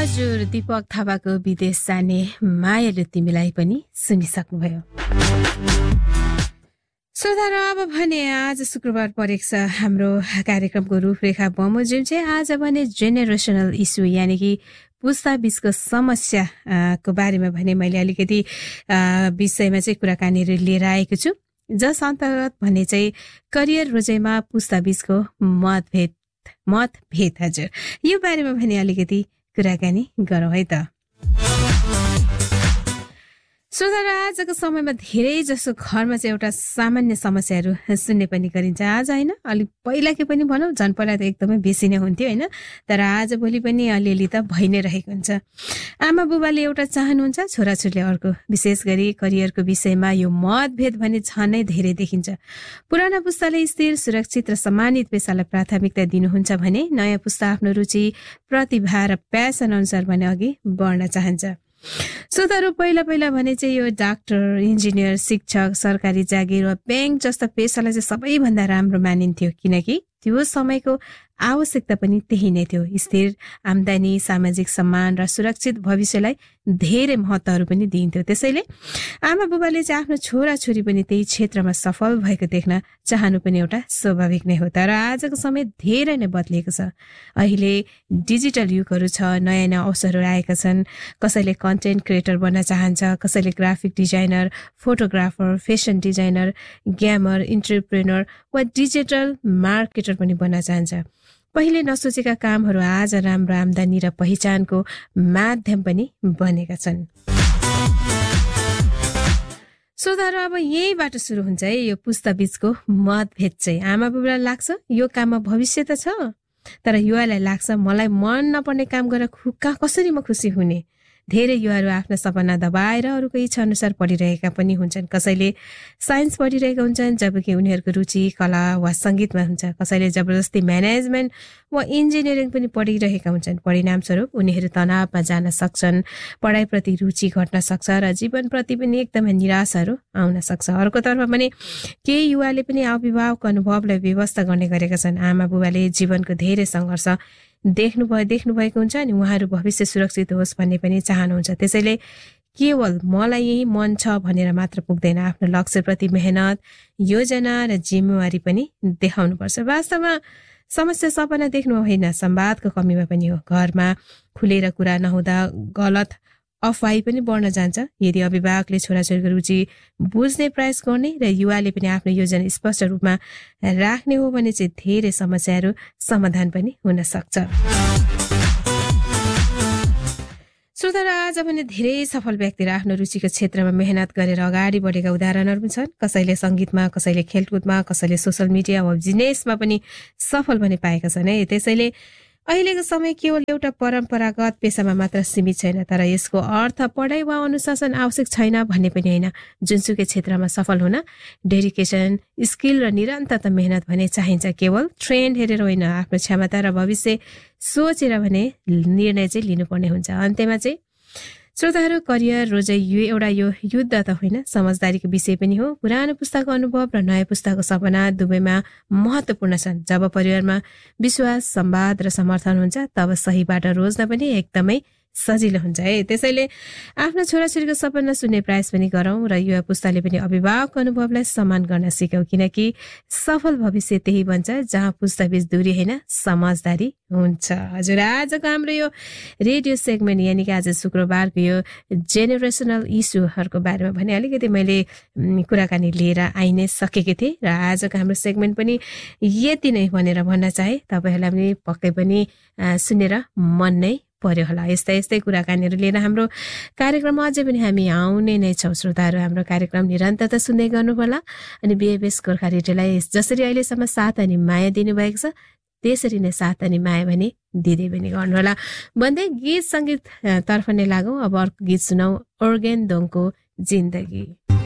हजुर, दीपक थापाको विदेश जाने मायालु तिमीलाई पनि सुनिसक्नुभयो। श्रोताहरू, अब भने आज शुक्रबार परेको छ। हाम्रो कार्यक्रमको रूपरेखा बमोजिम चाहिँ आज भने जेनेरेसनल इस्यु यानि कि पुस्ता बीचको समस्याको बारेमा भने मैले अलिकति विषयमा चाहिँ कुराकानीहरू लिएर आएको छु, जस अन्तर्गत भने चाहिँ करियर रोजाइमा पुस्ता बीचको मतभेद हजुर, यो बारेमा भने अलिकति कुराकानी गरौँ है त। श्रोताहरू, आजको समयमा धेरै जसो घरमा चाहिँ एउटा सामान्य समस्याहरू सुन्ने पनि गरिन्छ। आज होइन, अलिक पहिलाकै पनि भनौँ, झन् पहिला त एकदमै बेसी नै हुन्थ्यो होइन, तर आजभोलि पनि अलिअलि त भइ नै रहेको हुन्छ। आमा बुबाले एउटा चाहनुहुन्छ, छोराछोरीले अर्को। विशेष गरी करियरको विषयमा यो मतभेद भने झनै धेरै देखिन्छ। पुराना पुस्ताले स्थिर, सुरक्षित र सम्मानित पेसालाई प्राथमिकता दिनुहुन्छ भने नयाँ पुस्ता आफ्नो रुचि, प्रतिभा र प्यासन अनुसार भने अघि बढ्न चाहन्छ। श्रोताहरू, पहिला भने चाहिँ यो डाक्टर, इन्जिनियर, शिक्षक, सरकारी जागिर वा ब्याङ्क जस्ता पेसालाई चाहिँ सबैभन्दा राम्रो मानिन्थ्यो, किनकि त्यो समयको आवश्यकता पनि त्यही नै थियो। स्थिर आम्दानी, सामाजिक सम्मान र सुरक्षित भविष्यलाई धेरै महत्त्वहरू पनि दिइन्थ्यो। त्यसैले आमा बुबाले चाहिँ आफ्नो छोराछोरी पनि त्यही क्षेत्रमा सफल भएको देख्न चाहनु पनि एउटा स्वाभाविक नै हो। तर आजको समय धेरै नै बदलिएको छ। अहिले डिजिटल युगहरू छ, नयाँ नयाँ अवसरहरू आएका छन्। कसैले कन्टेन्ट क्रिएटर बन्न चाहन्छ, कसैले graphic designer, photographer, fashion designer, gamer, entrepreneur वा डिजिटल मार्केटर पनि बन्न चाहन्छ। पहिले नसोचेका कामहरू आज राम्रो आम्दानी र पहिचानको माध्यम पनि बनेका छन्। श्रोताहरू, अब यहीबाट सुरु हुन्छ है यो पुस्ता बीचको मतभेद चाहिँ। आमा बुबालाई लाग्छ यो काममा भविष्य त छ, तर युवालाई लाग्छ मलाई मन नपर्ने काम गरेर कसरी म खुसी हुने। धेरै युवाहरू आफ्ना सपना दबाएर अरूको इच्छा अनुसार पढिरहेका पनि हुन्छन्। कसैले साइन्स पढिरहेका हुन्छन् जबकि उनीहरूको रुचि कला वा सङ्गीतमा हुन्छ। कसैले जबरजस्ती म्यानेजमेन्ट वा इन्जिनियरिङ पनि पढिरहेका हुन्छन्। परिणामस्वरूप उनीहरू तनावमा जान सक्छन्, पढाइप्रति रुचि घट्न सक्छ र जीवनप्रति पनि एकदमै निराशाहरू आउन सक्छ। अर्कोतर्फ भने केही युवाले पनि अभिभावकको अनुभवलाई व्यवस्था गर्ने गरेका छन्। आमा बुबाले जीवनको धेरै सङ्घर्ष देख्नु भएको हुन्छ अनि उहाँहरू भविष्य सुरक्षित होस् भन्ने पनि चाहनुहुन्छ। त्यसैले केवल मलाई यही मन छ भनेर मात्र पुग्दैन, आफ्नो लक्ष्यप्रति मेहनत, योजना र जिम्मेवारी पनि देखाउनुपर्छ। वास्तवमा समस्या सपना देख्नु होइन, संवादको कमीमा पनि हो। घरमा खुलेर कुरा नहुँदा गलत अफवाही पनि बढ्न जान्छ। यदि अभिभावकले छोराछोरीको रुचि बुझ्ने प्रयास गर्ने र युवाले पनि आफ्नो योजना स्पष्ट रूपमा राख्ने हो भने चाहिँ धेरै समस्याहरू समाधान पनि हुन सक्छ। श्रोताहरू, आज पनि धेरै सफल व्यक्तिहरू आफ्नो रुचिको क्षेत्रमा मेहनत गरेर अगाडि बढेका उदाहरणहरू पनि छन्। कसैले सङ्गीतमा, कसैले खेलकुदमा, कसैले सोसल मिडिया वा बिजनेसमा पनि सफल पनि पाएका छन् है। त्यसैले अहिलेको समय केवल एउटा परम्परागत पेसामा मात्र सीमित छैन, तर यसको अर्थ पढाइ वा अनुशासन आवश्यक छैन भन्ने पनि होइन। जुनसुकै क्षेत्रमा सफल हुन डेडिकेसन, स्किल र निरन्तरता मेहनत भने चाहिन्छ। केवल ट्रेन्ड हेरेर होइन, आफ्नो क्षमता र भविष्य सोचेर भने निर्णय चाहिँ लिनुपर्ने हुन्छ। अन्त्यमा चाहिँ श्रोताहरू, करियर रोजाइ यो युद्ध त होइन, समझदारीको विषय पनि हो। पुरानो पुस्ताको अनुभव र नयाँ पुस्ताको सपना दुवैमा महत्त्वपूर्ण छन्। जब परिवारमा विश्वास, संवाद र समर्थन हुन्छ तब सही बाटो रोज्न पनि एकदमै सजिलो हुन्छ है। त्यसैले आफ्नो छोराछोरीको सपना सुन्ने प्रयास पनि गरौँ र युवा पुस्ताले पनि अभिभावकको अनुभवलाई सम्मान गर्न सिकौँ, किनकि सफल भविष्य त्यही बन्छ जहाँ पुस्ताबीच दूरी होइन, समझदारी हुन्छ। हजुर, आजको हाम्रो यो रेडियो सेगमेन्ट यानि कि आज शुक्रबारको यो जेनेरेसनल इस्युहरूको बारेमा भने अलिकति मैले कुराकानी लिएर आइ नै सकेकी थिएँ र आजको हाम्रो सेगमेन्ट पनि यति नै भनेर भन्न चाहे। तपाईँहरूलाई पनि पक्कै पनि सुनेर मन नै पर्यो होला। यस्तै कुराकानीहरू लिएर हाम्रो कार्यक्रममा अझै पनि हामी आउने नै छौँ। श्रोताहरू, हाम्रो कार्यक्रम निरन्तरता सुन्दै गर्नु होला अनि बिएबएस गोर्खा रेडियोलाई जसरी अहिलेसम्म साथ अनि माया दिनुभएको छ त्यसरी नै साथ अनि माया भने दिँदै पनि गर्नुहोला भन्दै गीत सङ्गीत तर्फ नै लागौँ। अब अर्को गीत सुनौ, ओर्गेन दोङको जिन्दगी।